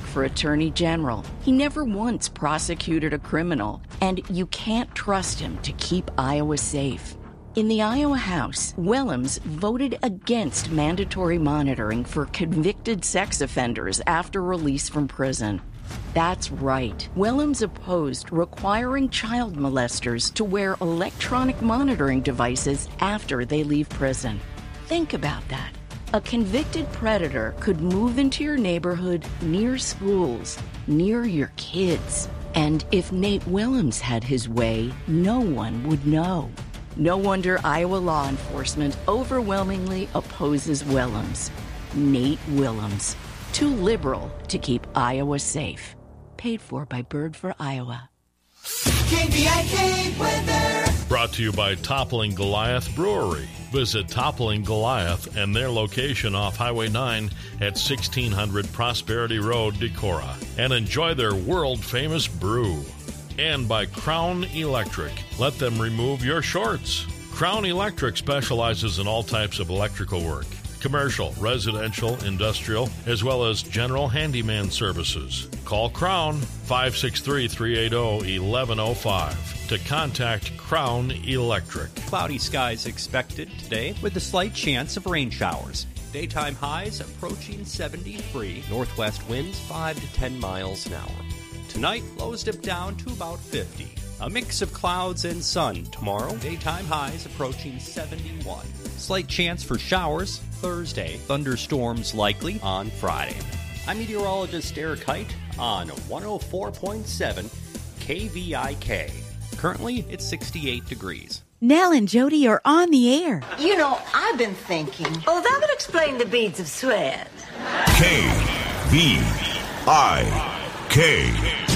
for attorney general. He never once prosecuted a criminal, and you can't trust him to keep Iowa safe. In the Iowa House, Willems voted against mandatory monitoring for convicted sex offenders after release from prison. That's right. Willems opposed requiring child molesters to wear electronic monitoring devices after they leave prison. Think about that. A convicted predator could move into your neighborhood, near schools, near your kids. And if Nate Willems had his way, no one would know. No wonder Iowa law enforcement overwhelmingly opposes Willems. Nate Willems. Too liberal to keep Iowa safe. Paid for by Bird for Iowa. KVIK weather. Brought to you by Toppling Goliath Brewery. Visit Toppling Goliath and their location off Highway 9 at 1600 Prosperity Road, Decorah, and enjoy their world-famous brew. And by Crown Electric. Let them remove your shorts. Crown Electric specializes in all types of electrical work. Commercial, residential, industrial, as well as general handyman services. Call Crown 563-380-1105 to contact Crown Electric. Cloudy skies expected today with a slight chance of rain showers. Daytime highs approaching 73. Northwest winds 5 to 10 miles an hour. Tonight, lows dip down to about 50. A mix of clouds and sun tomorrow. Daytime highs approaching 71. Slight chance for showers Thursday. Thunderstorms likely on Friday. I'm meteorologist Eric Height on 104.7 KVIK. Currently, it's 68 degrees. Nell and Jody are on the air. You know, I've been thinking. Oh, that would explain the beads of sweat. KVIK.